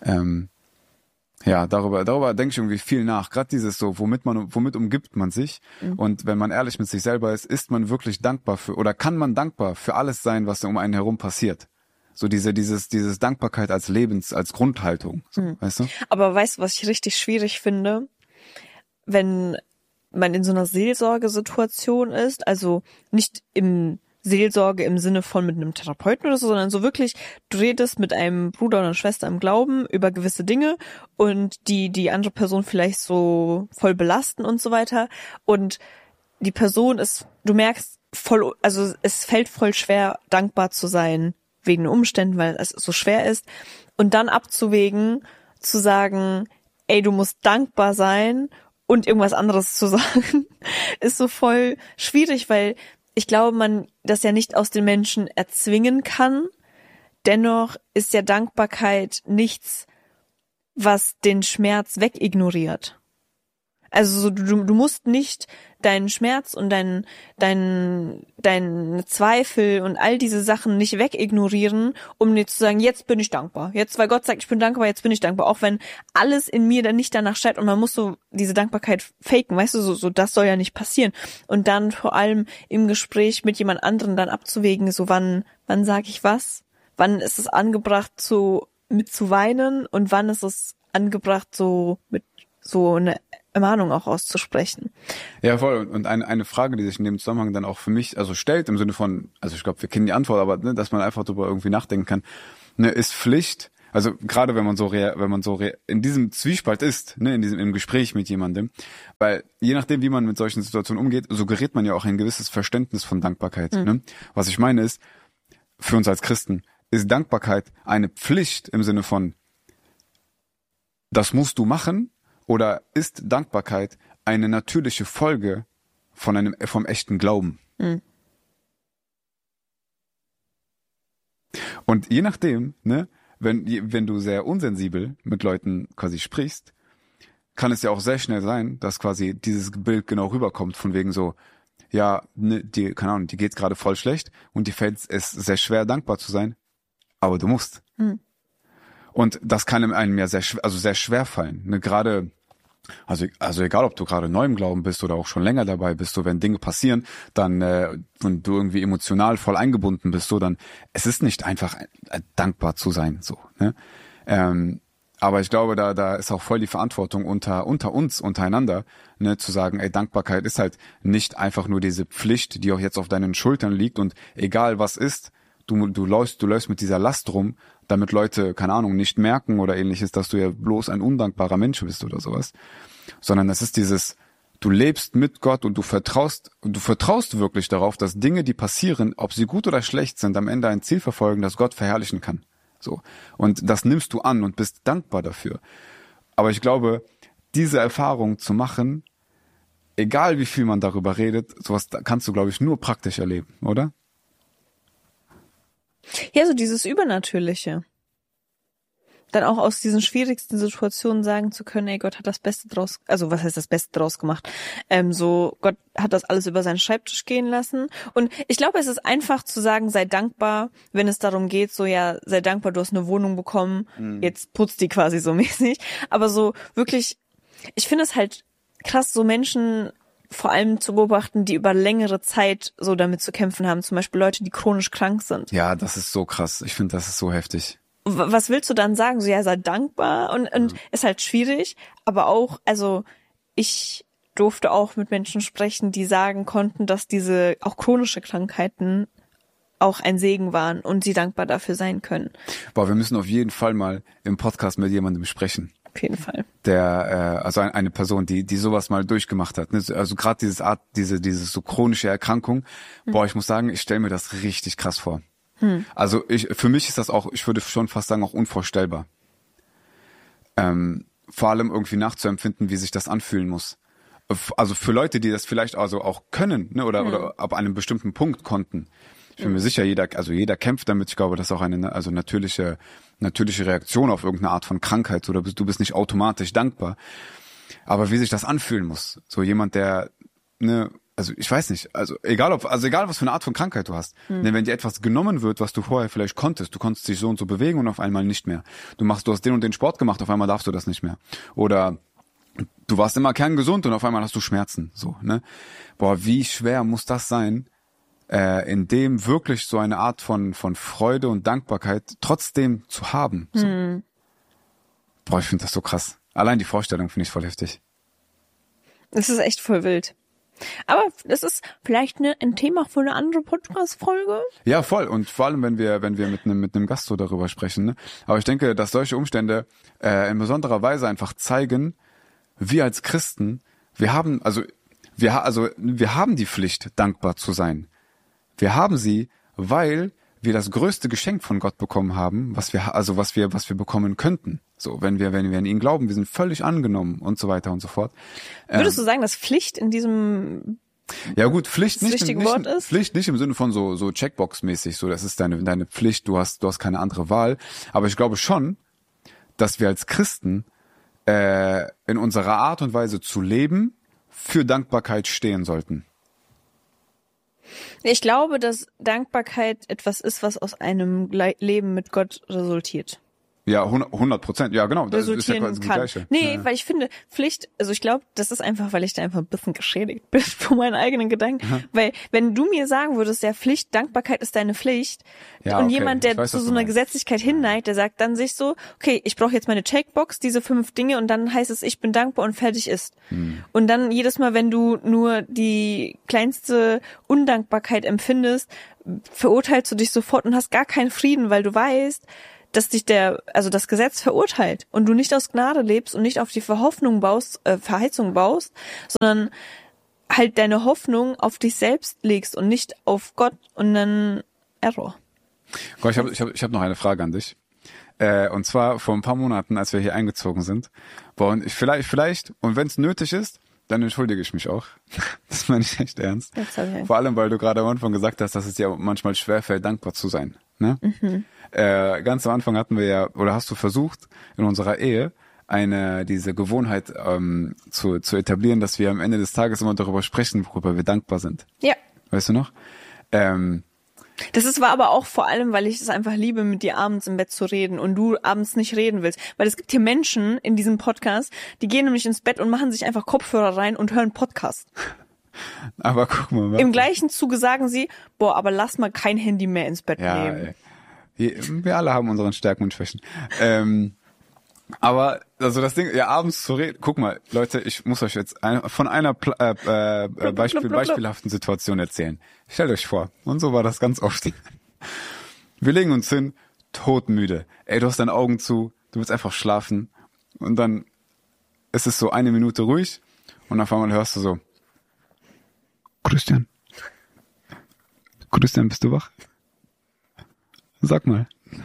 Ja, darüber denke ich irgendwie viel nach. Gerade dieses so, womit umgibt man sich? Und wenn man ehrlich mit sich selber ist man wirklich dankbar für, oder kann man dankbar für alles sein, was um einen herum passiert? So dieses Dankbarkeit als als Grundhaltung, so, weißt du? Aber weißt du, was ich richtig schwierig finde? Wenn man in so einer Seelsorgesituation ist, also nicht im Seelsorge im Sinne von mit einem Therapeuten oder so, sondern so wirklich, du redest mit einem Bruder oder einer Schwester im Glauben über gewisse Dinge und die andere Person vielleicht so voll belasten und so weiter und die Person ist, du merkst voll, also es fällt voll schwer, dankbar zu sein wegen den Umständen, weil es so schwer ist und dann abzuwägen, zu sagen, ey, du musst dankbar sein und irgendwas anderes zu sagen, ist so voll schwierig, weil ich glaube, man das ja nicht aus den Menschen erzwingen kann. Dennoch ist ja Dankbarkeit nichts, was den Schmerz wegignoriert. Also so, du musst nicht deinen Schmerz und deine Zweifel und all diese Sachen nicht wegignorieren, um dir zu sagen, jetzt bin ich dankbar. Jetzt, weil Gott sagt, ich bin dankbar, jetzt bin ich dankbar. Auch wenn alles in mir dann nicht danach schreit und man muss so diese Dankbarkeit faken, weißt du, so das soll ja nicht passieren. Und dann vor allem im Gespräch mit jemand anderem dann abzuwägen, so wann sage ich was? Wann ist es angebracht mit zu weinen und wann ist es angebracht, so mit so eine Ermahnung auch auszusprechen. Ja, voll. Und eine Frage, die sich in dem Zusammenhang dann auch für mich stellt, im Sinne von, also ich glaube, wir kennen die Antwort, aber ne, dass man einfach darüber irgendwie nachdenken kann, ne, ist Pflicht, also gerade wenn man so in diesem Zwiespalt ist, ne, im Gespräch mit jemandem, weil je nachdem, wie man mit solchen Situationen umgeht, so gerät man ja auch ein gewisses Verständnis von Dankbarkeit. Ne? Was ich meine ist, für uns als Christen ist Dankbarkeit eine Pflicht im Sinne von, das musst du machen, oder ist Dankbarkeit eine natürliche Folge vom echten Glauben? Und je nachdem, ne, wenn du sehr unsensibel mit Leuten quasi sprichst, kann es ja auch sehr schnell sein, dass quasi dieses Bild genau rüberkommt, von wegen so, ja, ne, keine Ahnung, die geht's gerade voll schlecht und die fällt es sehr schwer, dankbar zu sein, aber du musst. Und das kann einem ja sehr schwer fallen. Ne, gerade, also egal, ob du gerade neu im Glauben bist oder auch schon länger dabei bist, so wenn Dinge passieren, dann, wenn du irgendwie emotional voll eingebunden bist, so dann, es ist nicht einfach dankbar zu sein, so, ne? Aber ich glaube, da ist auch voll die Verantwortung unter uns, untereinander, ne, zu sagen, ey, Dankbarkeit ist halt nicht einfach nur diese Pflicht, die auch jetzt auf deinen Schultern liegt und egal was ist, du läufst mit dieser Last rum, damit Leute, keine Ahnung, nicht merken oder ähnliches, dass du ja bloß ein undankbarer Mensch bist oder sowas. Sondern es ist dieses, du lebst mit Gott und du vertraust wirklich darauf, dass Dinge, die passieren, ob sie gut oder schlecht sind, am Ende ein Ziel verfolgen, das Gott verherrlichen kann. So. Und das nimmst du an und bist dankbar dafür. Aber ich glaube, diese Erfahrung zu machen, egal wie viel man darüber redet, sowas kannst du, glaube ich, nur praktisch erleben, oder? Ja, so dieses Übernatürliche. Dann auch aus diesen schwierigsten Situationen sagen zu können, ey, Gott hat das Beste draus, also was heißt das Beste draus gemacht? So, Gott hat das alles über seinen Schreibtisch gehen lassen. Und ich glaube, es ist einfach zu sagen, sei dankbar, wenn es darum geht, so, ja, sei dankbar, du hast eine Wohnung bekommen, jetzt putzt die quasi so mäßig. Aber so wirklich, ich finde es halt krass, so Menschen vor allem zu beobachten, die über längere Zeit so damit zu kämpfen haben. Zum Beispiel Leute, die chronisch krank sind. Ja, das ist so krass. Ich finde, das ist so heftig. Was willst du dann sagen? So, ja, sei dankbar und ist halt schwierig, aber auch, also ich durfte auch mit Menschen sprechen, die sagen konnten, dass diese auch chronische Krankheiten auch ein Segen waren und sie dankbar dafür sein können. Boah, wir müssen auf jeden Fall mal im Podcast mit jemandem sprechen. Auf jeden Fall. Der, also eine Person, die sowas mal durchgemacht hat. Also gerade diese so chronische Erkrankung. Boah, ich muss sagen, ich stelle mir das richtig krass vor. Also für mich ist das auch, ich würde schon fast sagen, auch unvorstellbar. Vor allem irgendwie nachzuempfinden, wie sich das anfühlen muss. Also für Leute, die das vielleicht also auch können, ne, oder ab einem bestimmten Punkt konnten. Ich bin mir sicher, jeder kämpft damit. Ich glaube, das ist auch eine natürliche Reaktion auf irgendeine Art von Krankheit. So, du bist nicht automatisch dankbar. Aber wie sich das anfühlen muss. So jemand, der, ne, also ich weiß nicht, also egal was für eine Art von Krankheit du hast. Denn wenn dir etwas genommen wird, was du vorher vielleicht konntest, du konntest dich so und so bewegen und auf einmal nicht mehr. Du hast den und den Sport gemacht, auf einmal darfst du das nicht mehr. Oder du warst immer kerngesund und auf einmal hast du Schmerzen. So, ne? Boah, wie schwer muss das sein, in dem wirklich so eine Art von Freude und Dankbarkeit trotzdem zu haben. So. Boah, ich finde das so krass. Allein die Vorstellung finde ich voll heftig. Das ist echt voll wild. Aber das ist vielleicht ein Thema für eine andere Podcast-Folge. Ja, voll. Und vor allem, wenn wir mit einem Gast so darüber sprechen. Ne? Aber ich denke, dass solche Umstände in besonderer Weise einfach zeigen, wir als Christen, wir haben die Pflicht, dankbar zu sein. Wir haben sie, weil wir das größte Geschenk von Gott bekommen haben, was wir bekommen könnten. So, wenn wir an ihn glauben, wir sind völlig angenommen und so weiter und so fort. Würdest du sagen, dass Pflicht in diesem ja gut, Pflicht nicht Wort ist? Pflicht nicht im Sinne von so Checkbox-mäßig, so das ist deine Pflicht, du hast keine andere Wahl. Aber ich glaube schon, dass wir als Christen in unserer Art und Weise zu leben für Dankbarkeit stehen sollten. Ich glaube, dass Dankbarkeit etwas ist, was aus einem Leben mit Gott resultiert. Ja, 100%. Ja, genau. Das ist ja resultieren quasi das kann. Gleiche. Nee, Ja. weil ich finde, Pflicht, also ich glaube, das ist einfach, weil ich da einfach ein bisschen geschädigt bin von meinen eigenen Gedanken. Weil wenn du mir sagen würdest, ja, Pflicht, Dankbarkeit ist deine Pflicht, Ja, und okay. jemand, Ich der weiß, zu was so du einer meinst. Gesetzlichkeit hinneigt, der sagt dann sich so, okay, ich brauche jetzt meine Checkbox, diese 5 Dinge, und dann heißt es, ich bin dankbar und fertig ist. Und dann jedes Mal, wenn du nur die kleinste Undankbarkeit empfindest, verurteilst du dich sofort und hast gar keinen Frieden, weil du weißt, dass dich das Gesetz verurteilt und du nicht aus Gnade lebst und nicht auf die Verheizung baust, sondern halt deine Hoffnung auf dich selbst legst und nicht auf Gott, und dann Error. Guck, ich hab noch eine Frage an dich. Und zwar vor ein paar Monaten, als wir hier eingezogen sind. Und vielleicht, und wenn es nötig ist, dann entschuldige ich mich auch. Das meine ich echt ernst. Jetzt hab ich- Vor allem, weil du gerade am Anfang gesagt hast, dass es dir manchmal schwerfällt, dankbar zu sein. Ne? Ganz am Anfang hatten wir ja, oder hast du versucht, in unserer Ehe diese Gewohnheit zu etablieren, dass wir am Ende des Tages immer darüber sprechen, worüber wir dankbar sind. Ja. Weißt du noch? War aber auch vor allem, weil ich es einfach liebe, mit dir abends im Bett zu reden und du abends nicht reden willst. Weil es gibt hier Menschen in diesem Podcast, die gehen nämlich ins Bett und machen sich einfach Kopfhörer rein und hören Podcast. Aber guck mal. Im gleichen Zuge sagen sie, boah, aber lass mal kein Handy mehr ins Bett Ja, nehmen. wir alle haben unseren Stärken und Schwächen. Aber also das Ding, ja, abends zu reden. Guck mal, Leute, ich muss euch jetzt von einer beispielhaften Situation erzählen. Stellt euch vor, und so war das ganz oft. Wir legen uns hin, todmüde. Ey, du hast deine Augen zu, du willst einfach schlafen. Und dann ist es so 1 Minute ruhig und auf einmal hörst du so: Christian, bist du wach? Sag mal,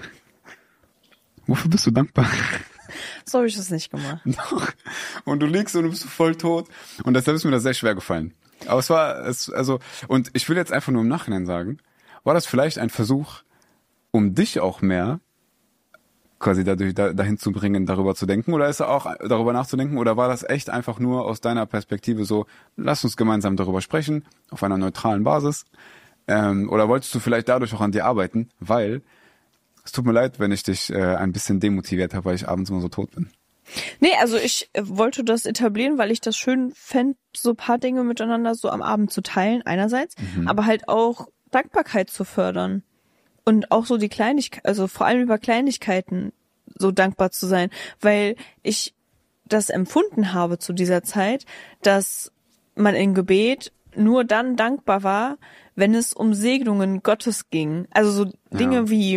wofür bist du dankbar? So habe ich das nicht gemacht. Doch. Und du liegst und du bist voll tot. Und deshalb ist mir das sehr schwer gefallen. Aber und ich will jetzt einfach nur im Nachhinein sagen, war das vielleicht ein Versuch, um dich auch mehr quasi dahin zu bringen, darüber zu denken? Oder ist er auch darüber nachzudenken? Oder war das echt einfach nur aus deiner Perspektive so, lass uns gemeinsam darüber sprechen, auf einer neutralen Basis? Oder wolltest du vielleicht dadurch auch an dir arbeiten? Weil es tut mir leid, wenn ich dich ein bisschen demotiviert habe, weil ich abends immer so tot bin. Nee, also ich wollte das etablieren, weil ich das schön fände, so ein paar Dinge miteinander so am Abend zu teilen, einerseits, aber halt auch Dankbarkeit zu fördern. Und auch so die Kleinigkeit, also vor allem über Kleinigkeiten so dankbar zu sein, weil ich das empfunden habe zu dieser Zeit, dass man im Gebet nur dann dankbar war, wenn es um Segnungen Gottes ging. Also so Dinge wie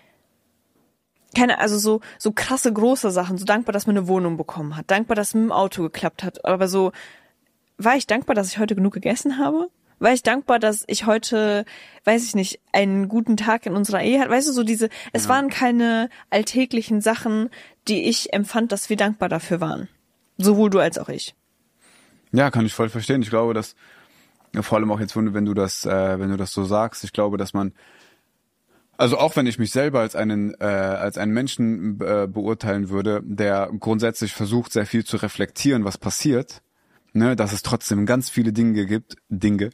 so krasse große Sachen, so dankbar, dass man eine Wohnung bekommen hat, dankbar, dass es mit dem Auto geklappt hat, aber so, war ich dankbar, dass ich heute genug gegessen habe? War ich dankbar, dass ich heute, weiß ich nicht, einen guten Tag in unserer Ehe hatte? Weißt du, so es waren keine alltäglichen Sachen, die ich empfand, dass wir dankbar dafür waren. Sowohl du als auch ich. Ja, kann ich voll verstehen. Ich glaube, dass, vor allem auch jetzt, wenn du das so sagst, ich glaube, dass man, also auch wenn ich mich selber als einen Menschen beurteilen würde, der grundsätzlich versucht, sehr viel zu reflektieren, was passiert, ne, dass es trotzdem ganz viele Dinge gibt, die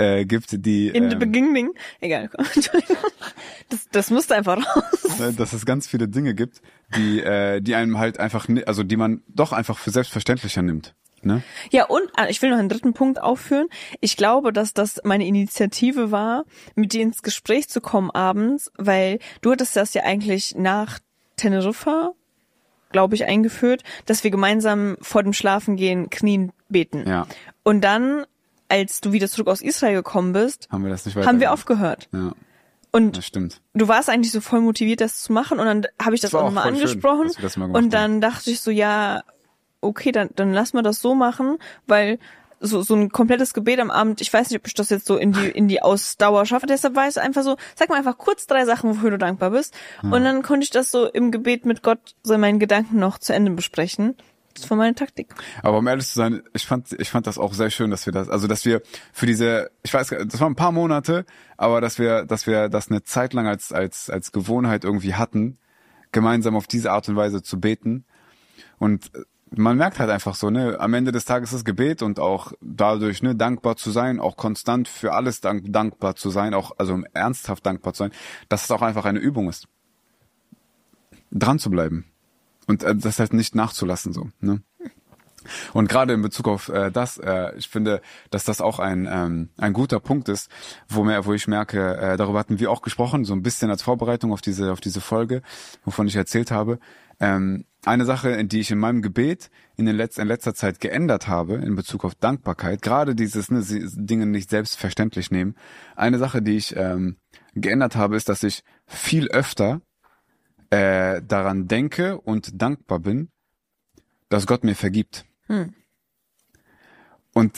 In the beginning. Egal, komm, Entschuldigung. Das musste einfach raus. dass es ganz viele Dinge gibt, die einem halt einfach, also die man doch einfach für selbstverständlicher nimmt. Ne? Ja, und ich will noch einen dritten Punkt aufführen. Ich glaube, dass das meine Initiative war, mit dir ins Gespräch zu kommen abends, weil du hattest das ja eigentlich nach Teneriffa, glaube ich, eingeführt, dass wir gemeinsam vor dem Schlafengehen knien beten. Ja. Und dann, als du wieder zurück aus Israel gekommen bist, Haben wir das nicht weiter? haben wir aufgehört. Ja, Und das stimmt. du warst eigentlich so voll motiviert, das zu machen, und dann habe ich das war auch auch nochmal voll schön, angesprochen, dass wir das mal gemacht und dann dachte ich so, ja, okay, dann lass mal das so machen, weil so ein komplettes Gebet am Abend, ich weiß nicht, ob ich das jetzt so in die Ausdauer schaffe, deshalb war es einfach so, sag mal einfach kurz 3 Sachen, wofür du dankbar bist, und dann konnte ich das so im Gebet mit Gott so in meinen Gedanken noch zu Ende besprechen. Das war meine Taktik. Aber um ehrlich zu sein, ich fand das auch sehr schön, dass wir für diese, ich weiß, das waren ein paar Monate, aber dass wir das eine Zeit lang als Gewohnheit irgendwie hatten, gemeinsam auf diese Art und Weise zu beten. Und man merkt halt einfach so, ne, am Ende des Tages das Gebet und auch dadurch, ne, dankbar zu sein, auch konstant für alles dankbar zu sein, auch, also ernsthaft dankbar zu sein, dass es auch einfach eine Übung ist. dran zu bleiben. Und das halt nicht nachzulassen, so, ne? Und gerade in Bezug auf ich finde, dass das auch ein guter Punkt ist, wo ich merke, darüber hatten wir auch gesprochen, so ein bisschen als Vorbereitung auf diese Folge, wovon ich erzählt habe. Eine Sache, die ich in meinem Gebet in letzter Zeit geändert habe in Bezug auf Dankbarkeit, gerade dieses Dinge nicht selbstverständlich nehmen. Eine Sache, die ich geändert habe, ist, dass ich viel öfter daran denke und dankbar bin, dass Gott mir vergibt.